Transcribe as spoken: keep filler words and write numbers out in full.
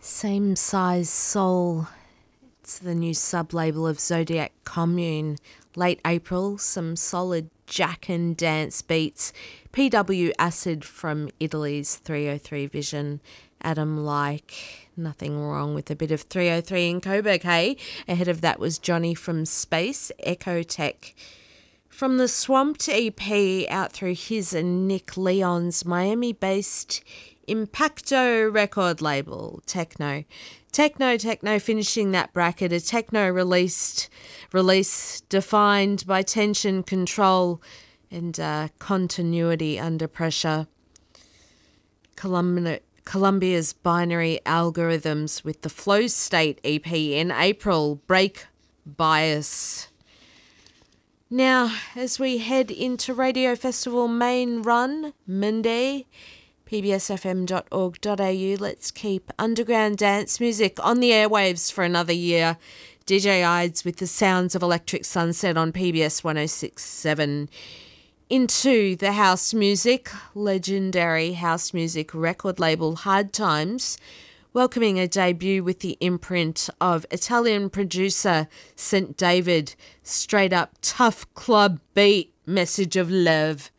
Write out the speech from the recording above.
Same Size Soul. It's the new sub-label of Zodiac Commune. Late April, some solid jack and dance beats. P W Acid from Italy's three oh three Vision. Adam Like, nothing wrong with a bit of three oh three in Coburg, hey? Ahead of that was Johnny from Space, Echo Tech. From the Swamped E P out through his and Nick Leon's Miami-based Impacto record label, Techno. Techno, Techno finishing that bracket, a techno released release defined by tension, control and uh, continuity under pressure. Columbia, Columbia's Binary Algorithms with the Flow State E P in April, Break Bias. Now, as we head into Radio Festival main run, Monday, p b s f m dot org dot a u, let's keep underground dance music on the airwaves for another year. D J Ides with the sounds of Electric Sunset on P B S one oh six point seven. Into the house music, legendary house music record label Hard Times, welcoming a debut with the imprint of Italian producer Saint David, straight up tough club beat, Message of Love.